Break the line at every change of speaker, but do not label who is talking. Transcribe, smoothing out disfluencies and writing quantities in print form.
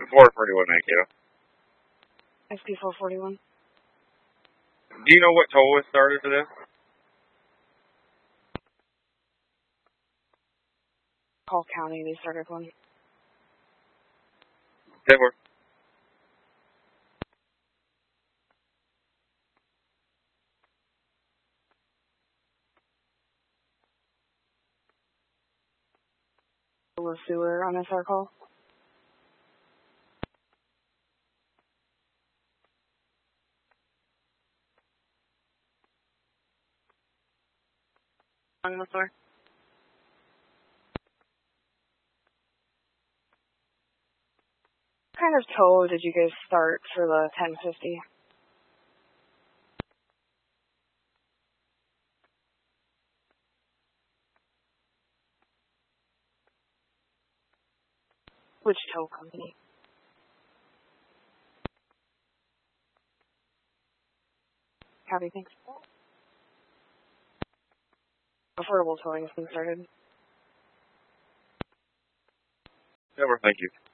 SP441 Mankato.
SP441.
Do you know what toll was started for this?
Hall County, they started one.
10-4.
Sewer on SR call. On the floor. What kind of tow did you guys start for the 1050? Which tow company? Copy, thanks. Affordable towing has been started.
10-4, thank you.